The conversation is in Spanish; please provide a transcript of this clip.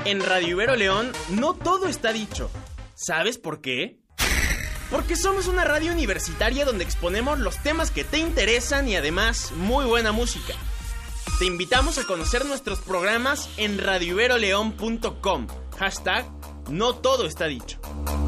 En Radio Ibero León no todo está dicho. ¿Sabes por qué? Porque somos una radio universitaria donde exponemos los temas que te interesan y además muy buena música. Te invitamos a conocer nuestros programas en radioiberoleon.com. #No todo está dicho.